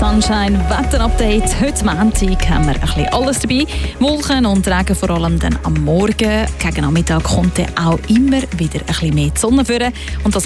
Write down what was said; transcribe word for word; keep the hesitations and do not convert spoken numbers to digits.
Sunshine Wetter-Update. Heute Montag haben wir ein bisschen alles dabei. Wolken und Regen vor allem dann am Morgen. Gegen Nachmittag kommt dann auch immer wieder ein bisschen mehr die Sonne führen. Und das